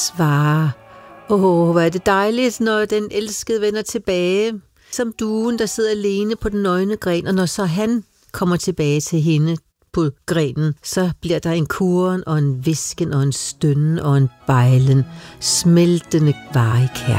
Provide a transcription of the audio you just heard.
svarer: hvor er det dejligt, når den elskede vender tilbage. Som duen, der sidder alene på den nøgne gren, og når så han kommer tilbage til hende på grenen, så bliver der en kurren og en visken og en stønnen og en bejlen, smeltende varig kærlighed.